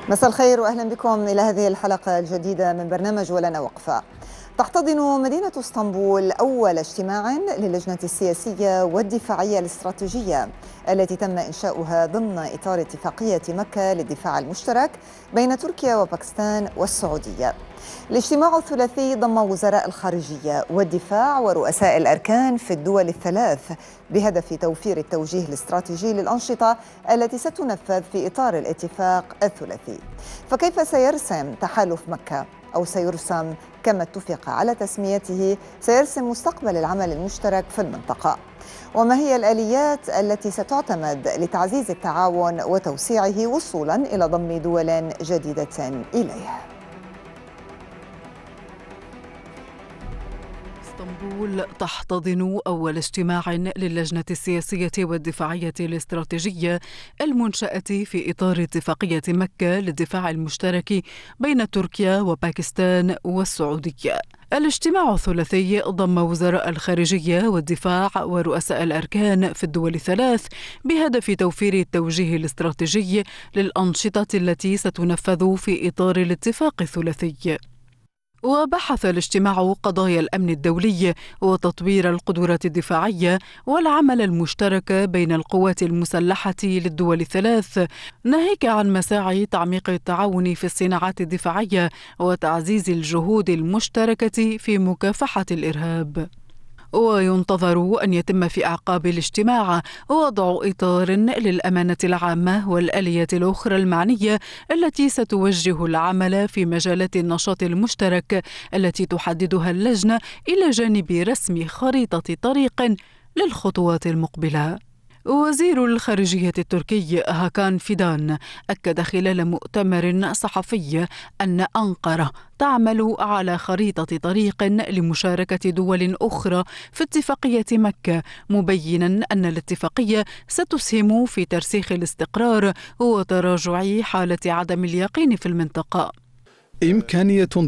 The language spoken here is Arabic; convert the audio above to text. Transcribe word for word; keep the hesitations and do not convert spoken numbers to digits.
مساء الخير وأهلا بكم إلى هذه الحلقة الجديدة من برنامج ولنا وقفة. تحتضن مدينة اسطنبول أول اجتماع للجنة السياسية والدفاعية الاستراتيجية التي تم إنشاؤها ضمن إطار اتفاقية مكة للدفاع المشترك بين تركيا وباكستان والسعودية. الاجتماع الثلاثي ضم وزراء الخارجية والدفاع ورؤساء الأركان في الدول الثلاث بهدف توفير التوجيه الاستراتيجي للأنشطة التي ستنفذ في إطار الاتفاق الثلاثي. فكيف سيرسم تحالف مكة أو سيرسم كما اتفق على تسميته سيرسم مستقبل العمل المشترك في المنطقة؟ وما هي الآليات التي ستعتمد لتعزيز التعاون وتوسيعه وصولا إلى ضم دول جديدة إليه؟ اسطنبول تحتضن أول اجتماع للجنة السياسية والدفاعية الاستراتيجية المنشأة في إطار اتفاقية مكة للدفاع المشترك بين تركيا وباكستان والسعودية. الاجتماع الثلاثي ضم وزراء الخارجية والدفاع ورؤساء الأركان في الدول الثلاث بهدف توفير التوجيه الاستراتيجي للأنشطة التي ستنفذ في إطار الاتفاق الثلاثي. وبحث الاجتماع قضايا الأمن الدولي وتطوير القدرات الدفاعية والعمل المشترك بين القوات المسلحة للدول الثلاث، ناهيك عن مساعي تعميق التعاون في الصناعات الدفاعية وتعزيز الجهود المشتركة في مكافحة الإرهاب. وينتظر أن يتم في أعقاب الاجتماع وضع إطار للأمانة العامة والآليات الأخرى المعنية التي ستوجه العمل في مجالات النشاط المشترك التي تحددها اللجنة إلى جانب رسم خريطة طريق للخطوات المقبلة. وزير الخارجية التركي هاكان فيدان أكد خلال مؤتمر صحفي أن أنقرة تعمل على خريطة طريق لمشاركة دول أخرى في اتفاقية مكة، مبينا أن الاتفاقية ستسهم في ترسيخ الاستقرار وتراجع حالة عدم اليقين في المنطقة. إمكانية